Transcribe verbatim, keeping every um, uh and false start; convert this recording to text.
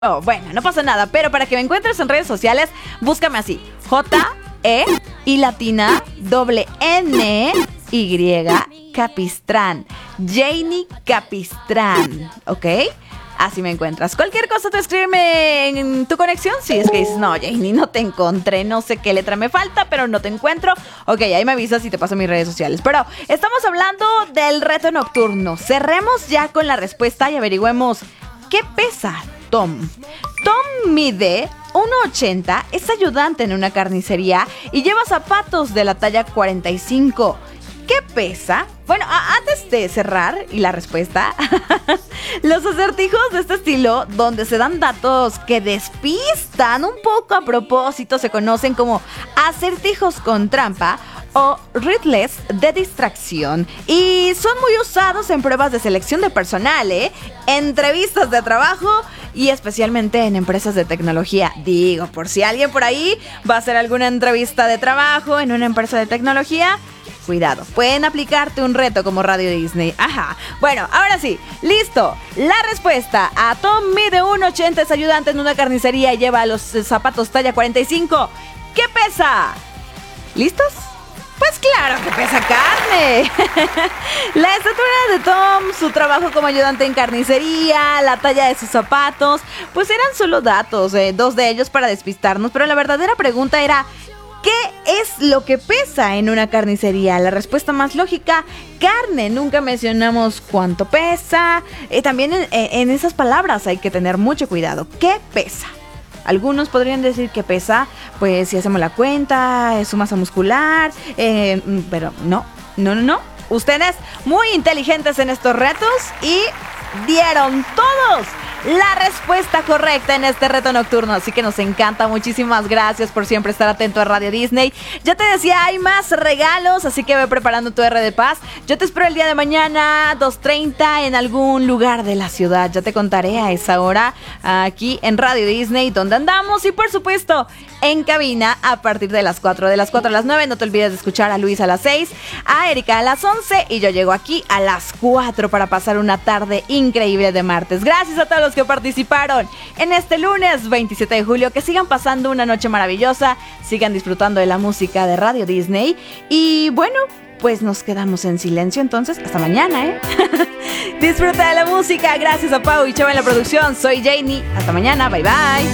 Oh, bueno, no pasa nada, pero para que me encuentres en redes sociales, búscame así, J E y latina doble N Y Capistrán, Janie Capistrán, ¿ok? Así me encuentras. Cualquier cosa, te escríbeme en tu conexión. Si es que dices, no, Janie, no te encontré, no sé qué letra me falta, pero no te encuentro. Ok, ahí me avisas y te paso mis redes sociales. Pero estamos hablando del reto nocturno. Cerremos ya con la respuesta y averigüemos qué pesa Tom. Tom mide uno ochenta, es ayudante en una carnicería y lleva zapatos de la talla cuarenta y cinco. ¿Qué pesa? Bueno, a- antes de cerrar y la respuesta, los acertijos de este estilo, donde se dan datos que despistan un poco a propósito, se conocen como acertijos con trampa o riddles de distracción, y son muy usados en pruebas de selección de personal, ¿eh? Entrevistas de trabajo y especialmente en empresas de tecnología. Digo, por si alguien por ahí va a hacer alguna entrevista de trabajo en una empresa de tecnología, cuidado, pueden aplicarte un reto como Radio Disney. Ajá. Bueno, ahora sí, listo. La respuesta a Tom mide uno ochenta, es ayudante en una carnicería y lleva los zapatos talla cuarenta y cinco. ¿Qué pesa? ¿Listos? Pues claro que pesa carne. La estatura de Tom, su trabajo como ayudante en carnicería, la talla de sus zapatos, pues eran solo datos, eh, dos de ellos para despistarnos, pero la verdadera pregunta era: ¿qué es lo que pesa en una carnicería? La respuesta más lógica, carne. Nunca mencionamos cuánto pesa. Eh, también en, en esas palabras hay que tener mucho cuidado. ¿Qué pesa? Algunos podrían decir que pesa, pues si hacemos la cuenta, es su masa muscular, eh, pero no, no, no, no. Ustedes muy inteligentes en estos retos y dieron todos la respuesta correcta en este reto nocturno, así que nos encanta. Muchísimas gracias por siempre estar atento a Radio Disney. Ya te decía, hay más regalos, así que ve preparando tu R de Paz. Yo te espero el día de mañana, dos treinta, en algún lugar de la ciudad. Ya te contaré a esa hora aquí en Radio Disney dónde andamos, y por supuesto en cabina a partir de las cuatro, de las cuatro a las nueve. No te olvides de escuchar a Luis a las seis, a Erika a las once, y yo llego aquí a las cuatro para pasar una tarde increíble de martes. Gracias a todos los que participaron en este lunes veintisiete de julio. Que sigan pasando una noche maravillosa, sigan disfrutando de la música de Radio Disney, y bueno, pues nos quedamos en silencio entonces hasta mañana, ¿eh? Disfruta de la música. Gracias a Pau y Chava en la producción. Soy Janie. Hasta mañana. Bye bye.